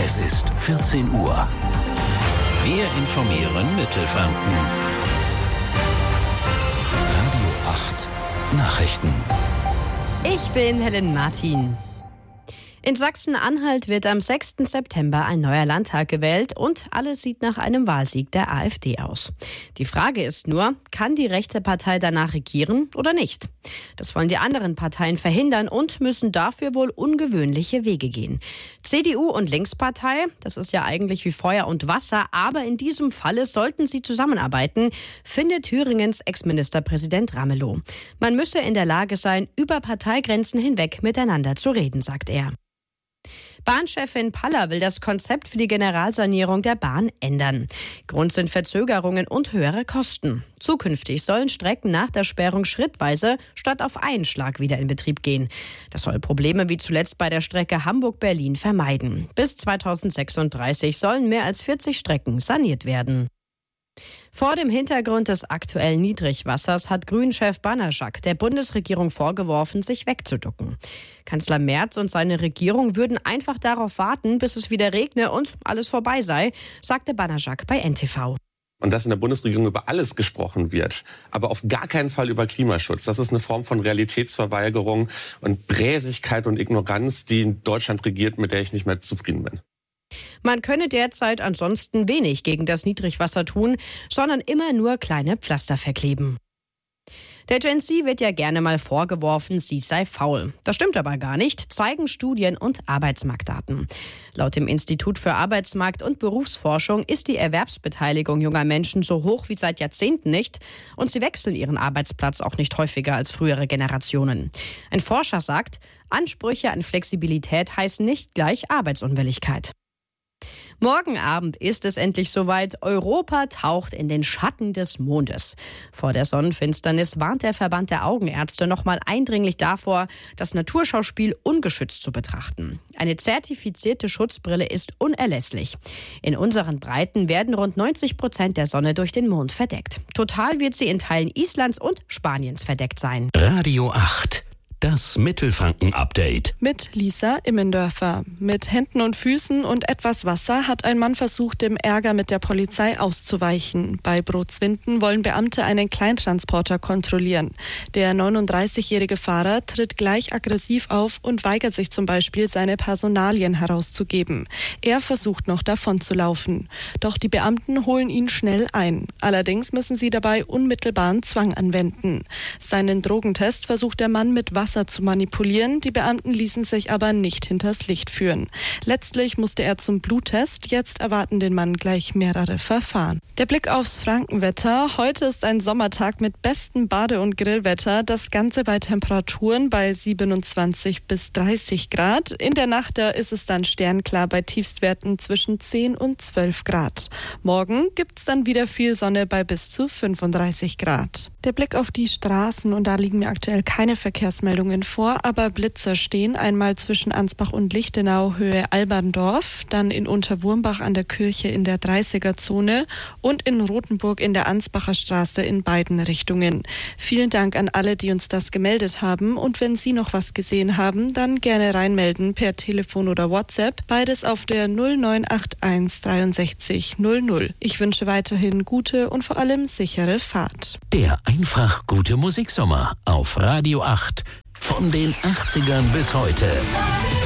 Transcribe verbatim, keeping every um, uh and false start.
Es ist vierzehn Uhr. Wir informieren Mittelfranken. Radio acht Nachrichten. Ich bin Helen Martin. In Sachsen-Anhalt wird am sechsten September ein neuer Landtag gewählt und alles sieht nach einem Wahlsieg der AfD aus. Die Frage ist nur, kann die rechte Partei danach regieren oder nicht? Das wollen die anderen Parteien verhindern und müssen dafür wohl ungewöhnliche Wege gehen. C D U und Linkspartei, das ist ja eigentlich wie Feuer und Wasser, aber in diesem Falle sollten sie zusammenarbeiten, findet Thüringens Ex-Ministerpräsident Ramelow. Man müsse in der Lage sein, über Parteigrenzen hinweg miteinander zu reden, sagt er. Bahnchefin Paller will das Konzept für die Generalsanierung der Bahn ändern. Grund sind Verzögerungen und höhere Kosten. Zukünftig sollen Strecken nach der Sperrung schrittweise statt auf einen Schlag wieder in Betrieb gehen. Das soll Probleme wie zuletzt bei der Strecke Hamburg-Berlin vermeiden. Bis zweitausendsechsunddreißig sollen mehr als vierzig Strecken saniert werden. Vor dem Hintergrund des aktuellen Niedrigwassers hat Grünen-Chef Banaszak der Bundesregierung vorgeworfen, sich wegzuducken. Kanzler Merz und seine Regierung würden einfach darauf warten, bis es wieder regne und alles vorbei sei, sagte Banaszak bei N T V. Und dass in der Bundesregierung über alles gesprochen wird, aber auf gar keinen Fall über Klimaschutz. Das ist eine Form von Realitätsverweigerung und Bräsigkeit und Ignoranz, die in Deutschland regiert, mit der ich nicht mehr zufrieden bin. Man könne derzeit ansonsten wenig gegen das Niedrigwasser tun, sondern immer nur kleine Pflaster verkleben. Der Gen Z wird ja gerne mal vorgeworfen, sie sei faul. Das stimmt aber gar nicht, zeigen Studien und Arbeitsmarktdaten. Laut dem Institut für Arbeitsmarkt- und Berufsforschung ist die Erwerbsbeteiligung junger Menschen so hoch wie seit Jahrzehnten nicht und sie wechseln ihren Arbeitsplatz auch nicht häufiger als frühere Generationen. Ein Forscher sagt, Ansprüche an Flexibilität heißen nicht gleich Arbeitsunwilligkeit. Morgen Abend ist es endlich soweit. Europa taucht in den Schatten des Mondes. Vor der Sonnenfinsternis warnt der Verband der Augenärzte nochmal eindringlich davor, das Naturschauspiel ungeschützt zu betrachten. Eine zertifizierte Schutzbrille ist unerlässlich. In unseren Breiten werden rund neunzig Prozent der Sonne durch den Mond verdeckt. Total wird sie in Teilen Islands und Spaniens verdeckt sein. Radio acht. Das Mittelfranken-Update. Mit Lisa Immendörfer. Mit Händen und Füßen und etwas Wasser hat ein Mann versucht, dem Ärger mit der Polizei auszuweichen. Bei Brotzwinden wollen Beamte einen Kleintransporter kontrollieren. Der neununddreißigjährige Fahrer tritt gleich aggressiv auf und weigert sich zum Beispiel, seine Personalien herauszugeben. Er versucht noch davon zu laufen. Doch die Beamten holen ihn schnell ein. Allerdings müssen sie dabei unmittelbaren Zwang anwenden. Seinen Drogentest versucht der Mann mit Wasser zu manipulieren. Die Beamten ließen sich aber nicht hinters Licht führen. Letztlich musste er zum Bluttest. Jetzt erwarten den Mann gleich mehrere Verfahren. Der Blick aufs Frankenwetter. Heute ist ein Sommertag mit bestem Bade- und Grillwetter. Das Ganze bei Temperaturen bei siebenundzwanzig bis dreißig Grad. In der Nacht da ist es dann sternklar bei Tiefstwerten zwischen zehn und zwölf Grad. Morgen gibt es dann wieder viel Sonne bei bis zu fünfunddreißig Grad. Der Blick auf die Straßen, und da liegen mir aktuell keine Verkehrsmeldungen vor, aber Blitzer stehen einmal zwischen Ansbach und Lichtenau Höhe Alberndorf, dann in Unterwurmbach an der Kirche in der dreißiger-Zone und in Rothenburg in der Ansbacher Straße in beiden Richtungen. Vielen Dank an alle, die uns das gemeldet haben, und wenn Sie noch was gesehen haben, dann gerne reinmelden per Telefon oder WhatsApp, beides auf der null neun acht eins dreiundsechzig null null. Ich wünsche weiterhin gute und vor allem sichere Fahrt. Der einfach gute Musiksommer auf Radio acht. Von den achtzigern bis heute.